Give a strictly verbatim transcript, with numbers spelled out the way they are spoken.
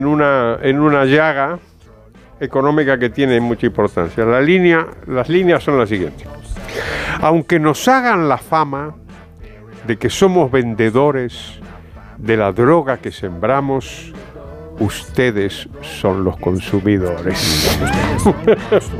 en una, en una llaga económica que tiene mucha importancia. La línea, las líneas son las siguientes. Aunque nos hagan la fama de que somos vendedores de la droga que sembramos, ustedes son los consumidores.